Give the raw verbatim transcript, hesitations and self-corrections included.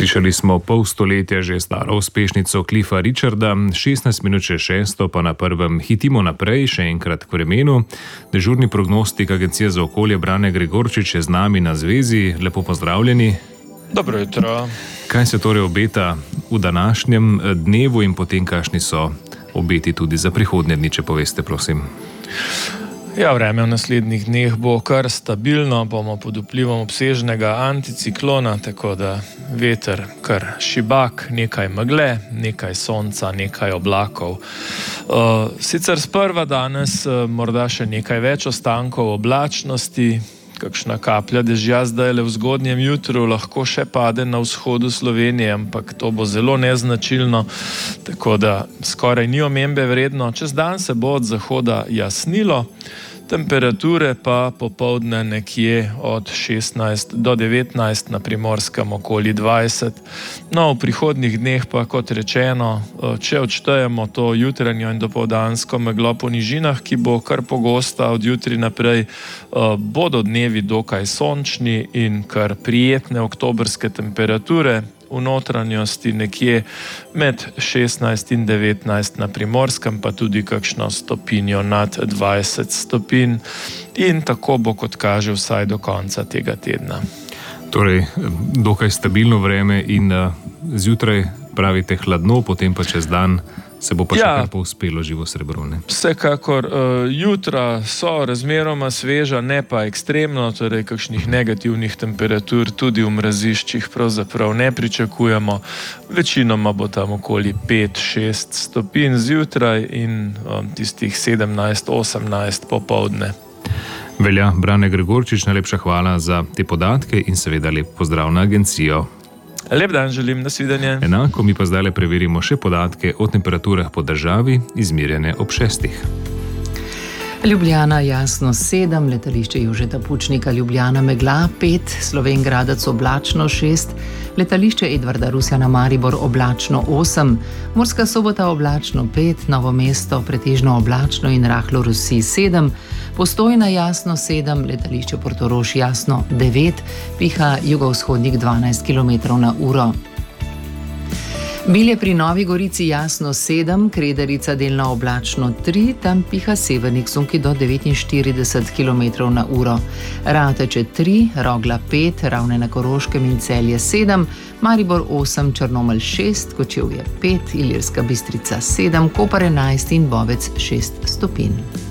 Slišali smo pol stoletja že staro uspešnico Cliffa Richarda, šestnajst minut še šesto pa na prvem hitimo naprej, še enkrat k vremenu. Dežurni prognostik Agencije za okolje Brane Gregorčič je z nami na zvezi. Lepo pozdravljeni. Dobro jutro. Kaj se torej obeta v današnjem dnevu in potem kakšni so obeti tudi za prihodnje dni, če poveste, prosim? Ja, vreme v naslednjih dneh bo kar stabilno, bomo pod vplivom obsežnega anticiklona, tako da veter kar šibak, nekaj megle, nekaj sonca, nekaj oblakov. Uh, sicer sprva danes uh, morda še nekaj več ostankov oblačnosti, kakšna kaplja dežja zdaj le v zgodnjem jutru lahko še pade na vzhodu Slovenije, ampak to bo zelo neznačilno, tako da skoraj ni omembe vredno. Čez dan se bo od zahoda jasnilo, temperature pa popoldne nekje od šestnajst do devetnajst, na Primorskem okoli dvajset. No, v prihodnjih dneh pa, kot rečeno, če odštejemo to jutranjo in dopoldansko meglo po nižinah, ki bo kar pogosta od jutri naprej, bodo dnevi dokaj sončni in kar prijetne oktobrske temperature. V notranjosti nekje med šestnajst in devetnajst, na Primorskem pa tudi kakšno stopinjo nad dvajset stopinj, in tako bo, kot kaže, vsaj do konca tega tedna. Torej, dokaj stabilno vreme in uh, zjutraj pravite hladno, potem pa čez dan se bo pa še ja, kar povzpelo živo srebro, ne? Vsekakor, uh, jutra so razmeroma sveža, ne pa ekstremno, torej kakšnih negativnih temperatur tudi v mraziščih pravzaprav ne pričakujemo. Večinoma bo tam okoli pet šest stopinj zjutraj in um, tistih sedemnajst osemnajst popoldne. Velja, Brane Gregorčič, najlepša hvala za te podatke in seveda lep pozdrav na agencijo. Lep dan želim, nasvidenje. Enako, mi pa zdaj preverimo še podatke o temperaturah po državi, izmerjene ob šestih. Ljubljana jasno sedem, letališče Jožeta Pučnika Ljubljana megla pet, Slovenj Gradec oblačno šest, letališče Edvarda Rusjana Maribor oblačno osem, Murska Sobota oblačno pet, Novo mesto pretežno oblačno in rahlo rosi sedem, Postojna jasno sedem, letališče Portorož jasno devet, piha jugovzhodnik dvanajst kilometrov na uro. Bilje pri Novi Gorici jasno sedem, Kredarica delno oblačno tri, tam piha severnik sunki do devetinštirideset kilometrov na uro. Rateče tri, Rogla pet, Ravne na Koroškem in Celje sedem, Maribor osem, Črnomelj šest, Kočevje pet, Ilirska Bistrica sedem, Koper enajst in Bovec šest stopinj.